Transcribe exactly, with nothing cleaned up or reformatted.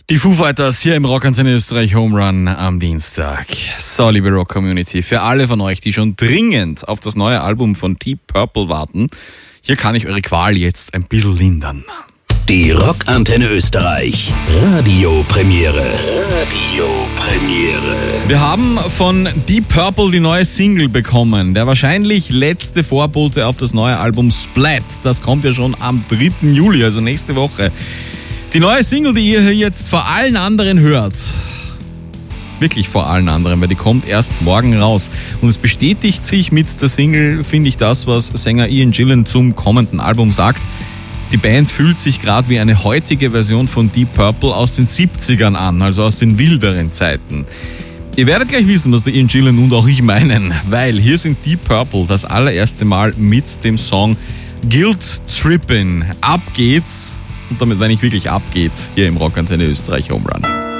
Die Foo Fighters hier im Rockantenne Österreich Home Run am Dienstag. So, liebe Rock-Community, für alle von euch, die schon dringend auf das neue Album von Deep Purple warten, hier kann ich eure Qual jetzt ein bisschen lindern. Die Rockantenne Österreich Radiopremiere. Radiopremiere. Wir haben von Deep Purple die neue Single bekommen. Der wahrscheinlich letzte Vorbote auf das neue Album Splat. Das kommt ja schon am dritten Juli, also nächste Woche. Die neue Single, die ihr hier jetzt vor allen anderen hört, wirklich vor allen anderen, weil die kommt erst morgen raus. Und es bestätigt sich mit der Single, finde ich, das, was Sänger Ian Gillan zum kommenden Album sagt. Die Band fühlt sich gerade wie eine heutige Version von Deep Purple aus den siebzigern an, also aus den wilderen Zeiten. Ihr werdet gleich wissen, was der Ian Gillan und auch ich meinen, weil hier sind Deep Purple das allererste Mal mit dem Song Guilt Trippin'. Ab geht's. Und damit, wenn ich wirklich ab geht's, hier im Rockantenne Österreich Home Run.